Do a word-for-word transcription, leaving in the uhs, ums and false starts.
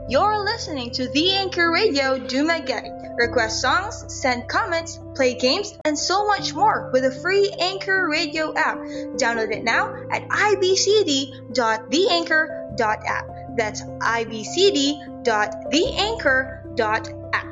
You're listening to The Anchor Radio Dumaguete. Request songs, send comments, play games, and so much more with the free Anchor Radio app. Download it now at i b c d dot the anchor dot app. That's i b c d dot the anchor dot app.